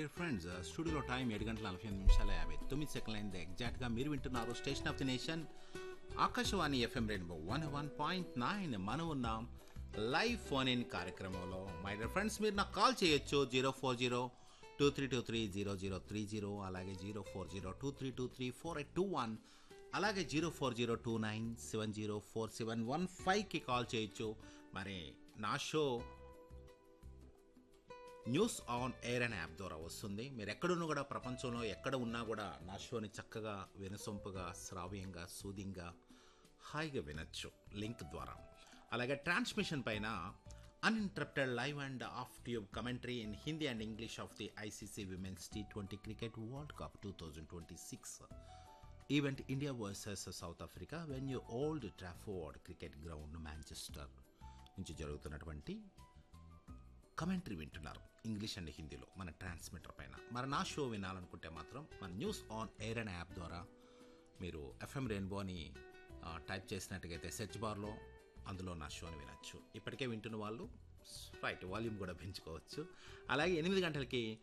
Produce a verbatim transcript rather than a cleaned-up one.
Dear friends స్టూడియోలో time ఏడు గంటల నలభై ఎనిమిది నిమిషాల యాభై తొమ్మిది సెకండ్ల అయింది ఎగ్జాక్ట్గా మీరు వింటున్నారు station of the nation Akashvani FM rainbow one one point nine మనం ఉన్నాం లైవ్ ఫోన్ ఇన్ కార్యక్రమంలో. మై డియర్ ఫ్రెండ్స్ మీరు నాకు కాల్ చేయొచ్చు zero four zero two three two three zero zero three zero అలాగే zero four zero two three two three four eight two one అలాగే zero four zero two nine seven zero four seven one ఫైవ్కి call చేయొచ్చు. మరి నా show news on air అనే app ద్వారా వస్తుంది. మీరు ఎక్కడున్నా కూడా ప్రపంచంలో ఎక్కడ ఉన్నా కూడా నా షోని చక్కగా వినసొంపుగా శ్రావ్యంగా సూదింగా హాయిగా వినొచ్చు లింక్ ద్వారా. అలాగే ట్రాన్స్మిషన్ పైన uninterrupted live and of tube commentary in Hindi and English of the ICC women's T twenty cricket world cup two thousand twenty six event India versus south Africa venue old Trafford cricket ground Manchester నుంచి జరుగుతున్నటువంటి commentary వింటున్నారు English and హిందీలో మన transmitter పైన. మరి నా show వినాలనుకుంటే మాత్రం మన న్యూస్ ఆన్ ఎయిర్ అనే యాప్ ద్వారా మీరు ఎఫ్ఎం రెయిన్బో అని టైప్ చేసినట్టుగైతే సెర్చ్ బార్లో అందులో నా షోని వినొచ్చు. ఇప్పటికే వింటున్న వాళ్ళు రైట్ వాల్యూమ్ కూడా పెంచుకోవచ్చు. అలాగే ఎనిమిది గంటలకి